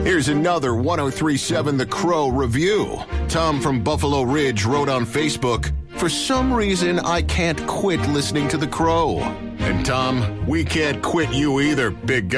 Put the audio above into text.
Here's another 1037 The Crow review. Tom from Buffalo Ridge wrote on Facebook, "For some reason, I can't quit listening to The Crow." And Tom, we can't quit you either, big guy.